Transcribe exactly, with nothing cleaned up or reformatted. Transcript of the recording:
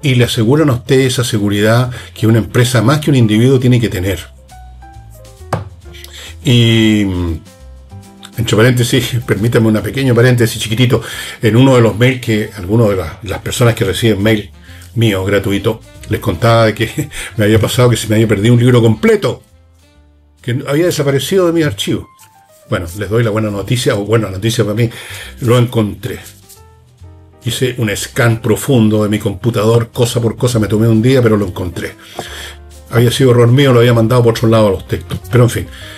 y le aseguran a usted esa seguridad que una empresa más que un individuo tiene que tener. Y, entre paréntesis, permítame una pequeña paréntesis chiquitito, en uno de los mails que algunas de las, las personas que reciben mail mío gratuito, les contaba de que me había pasado que se me había perdido un libro completo, que había desaparecido de mis archivos. Bueno, les doy la buena noticia, o buena noticia para mí, lo encontré. Hice un scan profundo de mi computador, cosa por cosa, me tomé un día, pero lo encontré. Había sido error mío, lo había mandado por otro lado a los textos, pero en fin.